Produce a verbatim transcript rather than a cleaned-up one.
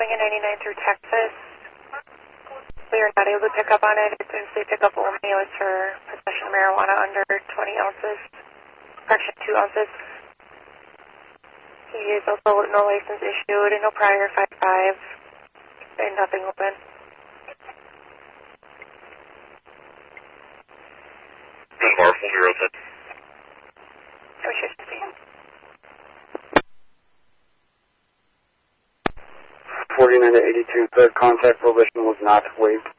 coming in ninety-nine through Texas. We are not able to pick up on it. It's a pick up only. It was for possession of marijuana under twenty ounces, correction, two ounces. He is also no license issued and no prior five five and nothing open. Good bar, full zero ten. I wish I could see. forty-nine to eighty-two, third contact prohibition was not waived.